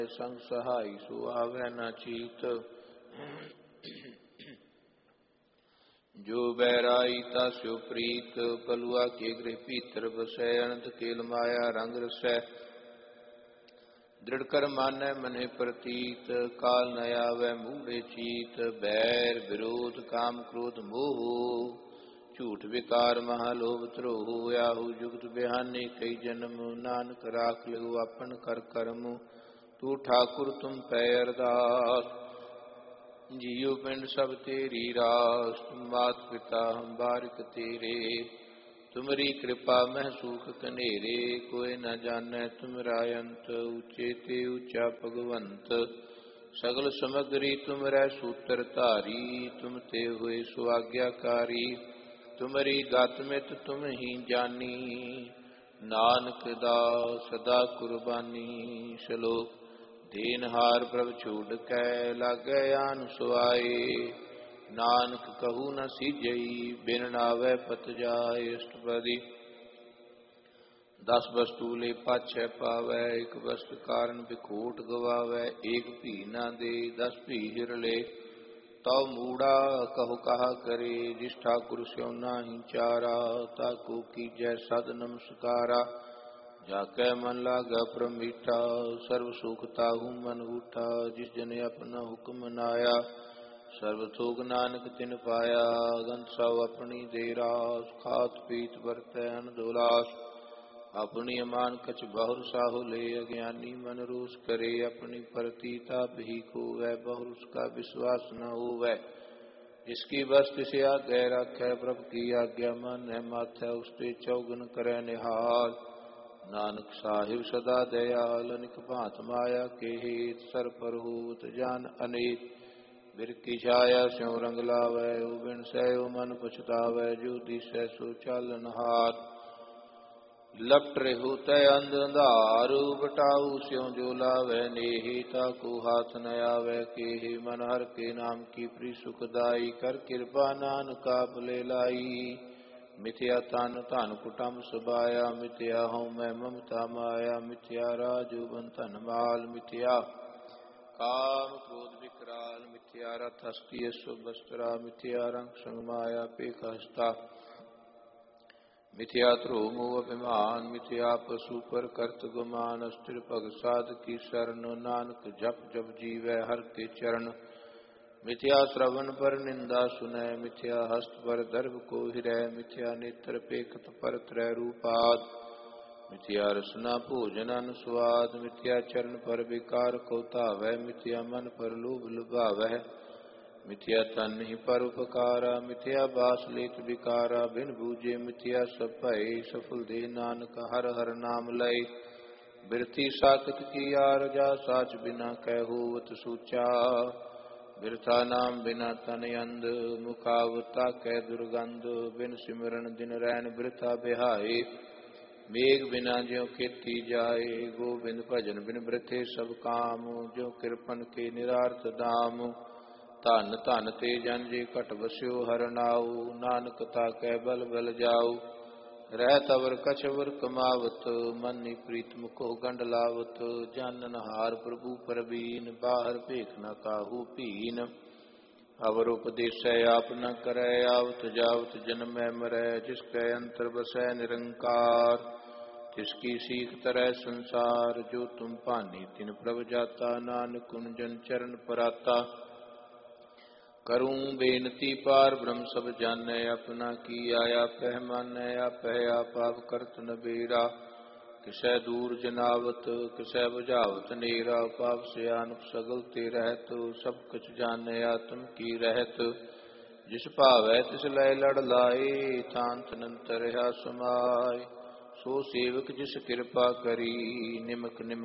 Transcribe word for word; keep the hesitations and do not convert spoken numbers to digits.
संग सहाई सुहावै न चीत। जो बैराई तास्यो प्रीत, कलुआ के गृह भीतर बसै। अनंत केल माया रंग रसै, दृढ़ कर मानै मने प्रतीत। काल न आवै मूढ़े चीत, बैर विरोध काम क्रोध मोह। झूठ विकार महालोभ द्रोह, याहू जुगत बिहाने कई जन्म। नानक राख लियो अपन कर करम, तू ठाकुर तुम पै अरदास। जियो पिंड सब तेरी रास, तुम मात पिता हम बारिक तेरे। तुमरी कृपा मह सूख कनेरे, कोई न जानै तुमरा अंत। ऊंचे ते ऊंचा भगवंत, सगल समग्री तुमरै सूत्र धारी। तुम ते हुए सुआज्ञाकारी, तुमरी गत मित तुम ही जानी। नानक दास सदा कुर्बानी। श्लोक देनहार प्रभ छोड़ कै, लागै आन सुआए। नानक कहू न सीजई, बिन नावै पत जाए। अष्टपदी। दस वस्तु ले पाछै पावै, एक वस्तु कारण बिखोट गवावै। एक भी न दे दस भी हिर ले, तौ मूड़ा कहो कहा करे। जिस ठाकुर स्यो नाहि चारा, ताको कीजै सद नमस्कारा। जाकै मन लागा प्रमीठा, सर्व सुख ताहू मन उठा। जिस जन अपना हुक्म मनाया, सर्व थोग नानक तिन पाया। गंत सब अपनी दे रास, खात पीत बरतै अनदुलास। अपनी अमान कछ बहुर साहु ले, अज्ञानी मन रोष करे। अपनी परती ताप ही खोवै, बहुर का विश्वास न होवै। जिसकी बस तिसे आगे राखै, प्रभु की आज्ञा मानै माथै। उसते चौगन करै निहाल, नानक साहिब सदा दयाल। अनिक भांत माया के हेत, सर पर होत जान अनेक। बिर की छाया स्यों रंग लावै, ओ बिन सयो मन पछतावै। जो दिसै सो चालन हार, लपट रेहु तय अंध अंधार। बटाऊ स्यों जो लावै नेहि, ताको हाथ न आवै केहि। मन हर के नाम की प्री सुखदाई, कर कृपा नानक आप ले लाई। मिथ्या तन धन कुटुम सबाया, मिथ्या हऊँ मैं ममता माया। मिथ्या राजू बंधन माल, मिथ्या काम क्रोध विकराल। मिथ्या रथ हस्ती शुभ वस्त्रा, मिथ्या रंग संग माया पेख हस्ता। मिथ्या ध्रुव मोह अभिमान, मिथ्या पशु पर कर्त गुमान। अस्थिर भग साध की शरण, नानक जप जप जीवै हर के चरण। मिथ्या श्रवण पर निंदा सुनै, मिथ्या हस्त पर दर्भ को हिरै। मिथ्या नेत्र पेखत पर त्रै रूपाद, मिथ्या रसना भोजन अनुस्वाद। मिथ्या चरण पर विकार को धावै, मिथ्या मन पर लोभ लुभावै। मिथ्या तन ही पर उपकारा, मिथ्या बास लेत विकारा। बिन बूझे मिथ्या सब भय, सफल दे नानक हर हर नाम लय। बिरथी साखत की आरजा, साच बिना कह होवत सूचा। बिरथा नाम बिना तन अंध, मुखावता कै दुर्गंध। बिन सिमरन दिन रैन बिरथा बिहाए, मेघ बिना ज्यों खेती जाए। गोबिंद भजन बिन बिरथे सब काम, ज्यों कृपन के निरार्थ दाम। धन धन ते जन जे घट बस्यो हर नाऊ, नानक ताकै बल बल जाऊ। रहत अवर कछवर कमावत, मनि प्रीत मुखो गंड लावत। जानन हार प्रभु परबीन, बाहर भेख न काहू भीन। अवर उपदेसै आप न करै, आवत जावत जन्मै मरै। जिसकै अंतर बसै निरंकार, तिसकी सीख तरह संसार। जो तुम भानी तिन प्रभ जाता, नानक उन जन चरण पराता। करूं बेनती पार ब्रह्म सब जानै, अपना की आया पह मानै। आपै आप आप करत नबेरा, किसै दूर जनावत किसै बुझावत नेरा। पाप सियानप सगल ते रहत, सब कुछ जानै आत्म की रहत। जिस भावै तिस लय लड़ लाए, थान तनंतर रहा समाय। सो सेवक जिस कृपा करी, निमक निमक